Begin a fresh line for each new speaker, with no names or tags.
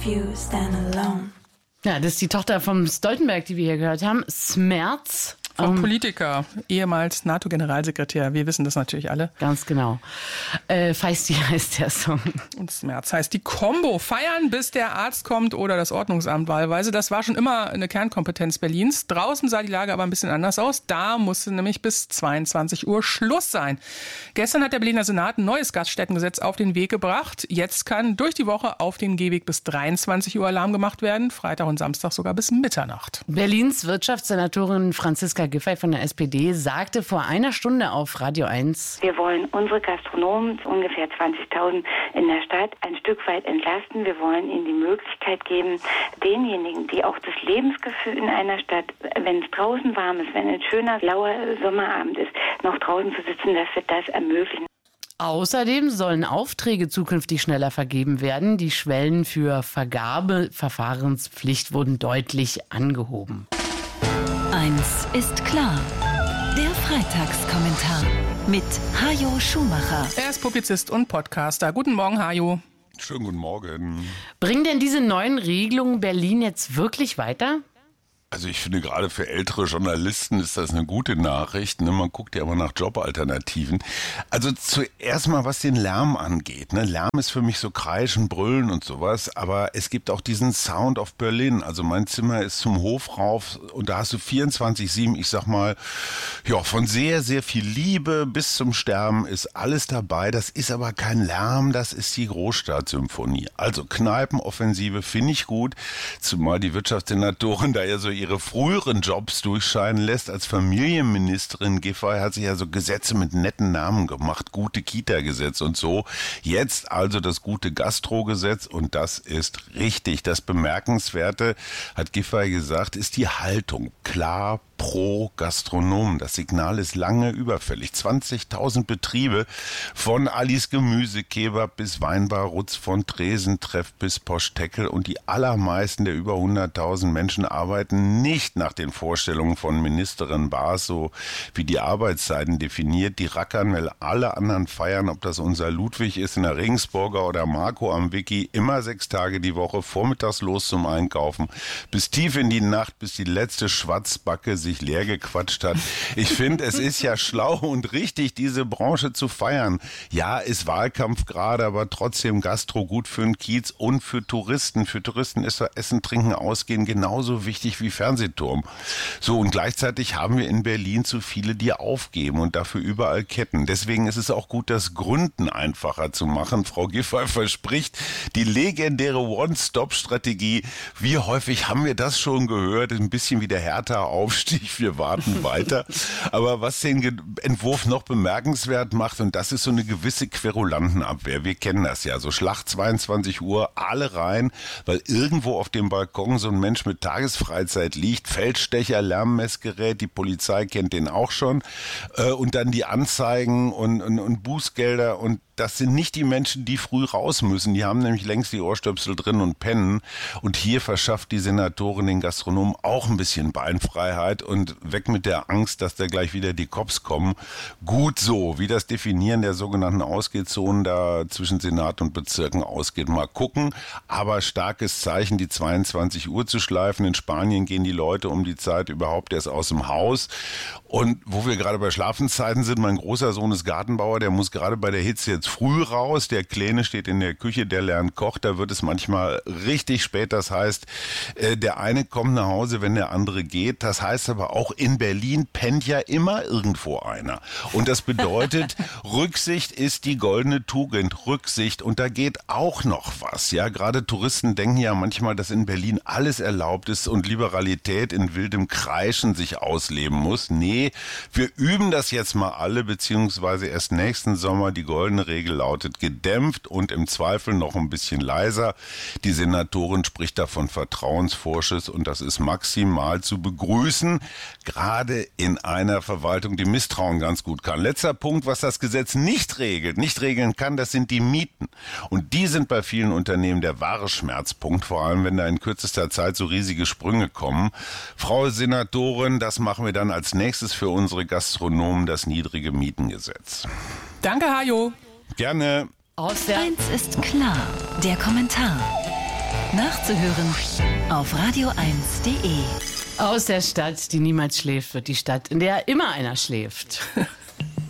if you stand alone.
Ja, das ist die Tochter vom Stoltenberg, die wir hier gehört haben. Smerz.
Vom Politiker, ehemals NATO-Generalsekretär. Wir wissen das natürlich alle.
Ganz genau. Feisty heißt der Song.
Und Smerz heißt die Kombo. Feiern, bis der Arzt kommt oder das Ordnungsamt wahlweise. Das war schon immer eine Kernkompetenz Berlins. Draußen sah die Lage aber ein bisschen anders aus. Da musste nämlich bis 22 Uhr Schluss sein. Gestern hat der Berliner Senat ein neues Gaststättengesetz auf den Weg gebracht. Jetzt kann durch die Woche auf dem Gehweg bis 23 Uhr Alarm gemacht werden. Freitag und Samstag sogar bis Mitternacht.
Berlins Wirtschaftssenatorin Franziska Giffey von der SPD sagte vor einer Stunde auf Radio 1:
Wir wollen unsere Gastronomen, ungefähr 20.000 in der Stadt, ein Stück weit entlasten. Wir wollen ihnen die Möglichkeit geben, denjenigen, die auch das Lebensgefühl in einer Stadt, wenn es draußen warm ist, wenn ein schöner, lauer Sommerabend ist, noch draußen zu sitzen, dass wir das ermöglichen.
Außerdem sollen Aufträge zukünftig schneller vergeben werden. Die Schwellen für Vergabeverfahrenspflicht wurden deutlich angehoben.
Eins ist klar. Der Freitagskommentar mit Hajo Schumacher.
Er ist Publizist und Podcaster. Guten Morgen, Hajo.
Schönen guten Morgen.
Bringen denn diese neuen Regelungen Berlin jetzt wirklich weiter?
Also ich finde, gerade für ältere Journalisten ist das eine gute Nachricht. Ne? Man guckt ja immer nach Jobalternativen. Also zuerst mal, was den Lärm angeht. Ne? Lärm ist für mich so Kreischen, Brüllen und sowas. Aber es gibt auch diesen Sound of Berlin. Also mein Zimmer ist zum Hof rauf und da hast du 24/7, ich sag mal, ja, von sehr, sehr viel Liebe bis zum Sterben ist alles dabei. Das ist aber kein Lärm, das ist die Großstadtsymphonie. Also Kneipenoffensive finde ich gut. Zumal die Wirtschaftssenatorin da ja so ihre früheren Jobs durchscheinen lässt. Als Familienministerin Giffey hat sich ja so Gesetze mit netten Namen gemacht. Gute Kita-Gesetz und so. Jetzt also das gute Gastro-Gesetz und das ist richtig. Das Bemerkenswerte, hat Giffey gesagt, ist die Haltung. Klar, pro Gastronomen. Das Signal ist lange überfällig. 20.000 Betriebe, von Alice Gemüsekebab bis Weinbar Rutz von Tresentreff bis Poschteckel und die allermeisten der über 100.000 Menschen arbeiten nicht nach den Vorstellungen von Ministerin Baas, so wie die Arbeitszeiten definiert. Die rackern, weil alle anderen feiern, ob das unser Ludwig ist in der Regensburger oder Marco am Wiki, immer 6 Tage die Woche, vormittags los zum Einkaufen, bis tief in die Nacht, bis die letzte Schwatzbacke sich leer gequatscht hat. Ich finde, es ist ja schlau und richtig, diese Branche zu feiern. Ja, ist Wahlkampf gerade, aber trotzdem Gastro gut für den Kiez und für Touristen. Für Touristen ist Essen, Trinken, Ausgehen genauso wichtig wie Fernsehturm. So, und gleichzeitig haben wir in Berlin zu viele, die aufgeben und dafür überall Ketten. Deswegen ist es auch gut, das Gründen einfacher zu machen. Frau Giffey verspricht die legendäre One-Stop-Strategie. Wie häufig haben wir das schon gehört? Ein bisschen wie der Hertha-Aufstieg. Wir warten weiter. Aber was den Entwurf noch bemerkenswert macht, und das ist so eine gewisse Querulantenabwehr. Wir kennen das ja. So Schlag 22 Uhr, alle rein, weil irgendwo auf dem Balkon so ein Mensch mit Tagesfreizeit liegt. Feldstecher, Lärmmessgerät, die Polizei kennt den auch schon. Und dann die Anzeigen und Bußgelder. Und das sind nicht die Menschen, die früh raus müssen. Die haben nämlich längst die Ohrstöpsel drin und pennen. Und hier verschafft die Senatorin den Gastronomen auch ein bisschen Beinfreiheit und weg mit der Angst, dass da gleich wieder die Cops kommen. Gut so, wie das Definieren der sogenannten Ausgehzonen da zwischen Senat und Bezirken ausgeht. Mal gucken, aber starkes Zeichen, die 22 Uhr zu schleifen. In Spanien gehen die Leute um die Zeit überhaupt erst aus dem Haus. Und wo wir gerade bei Schlafenszeiten sind, mein großer Sohn ist Gartenbauer, der muss gerade bei der Hitze jetzt früh raus. Der Kleine steht in der Küche, der lernt Koch. Da wird es manchmal richtig spät. Das heißt, der eine kommt nach Hause, wenn der andere geht. Das heißt aber auch, in Berlin pennt ja immer irgendwo einer. Und das bedeutet, Rücksicht ist die goldene Tugend. Rücksicht. Und da geht auch noch was. Ja, gerade Touristen denken ja manchmal, dass in Berlin alles erlaubt ist und Liberalität in wildem Kreischen sich ausleben muss. Nee, wir üben das jetzt mal alle, beziehungsweise erst nächsten Sommer. Die goldene Regel lautet gedämpft und im Zweifel noch ein bisschen leiser. Die Senatorin spricht da von Vertrauensvorschuss und das ist maximal zu begrüßen, gerade in einer Verwaltung, die Misstrauen ganz gut kann. Letzter Punkt, was das Gesetz nicht regeln kann, das sind die Mieten. Und die sind bei vielen Unternehmen der wahre Schmerzpunkt, vor allem wenn da in kürzester Zeit so riesige Sprünge kommen. Frau Senatorin, das machen wir dann als nächstes für unsere Gastronomen, das niedrige Mietengesetz.
Danke, Hajo.
Gerne.
Eins ist klar, der Kommentar. Nachzuhören auf radio1.de.
Aus der Stadt, die niemals schläft, wird die Stadt, in der immer einer schläft.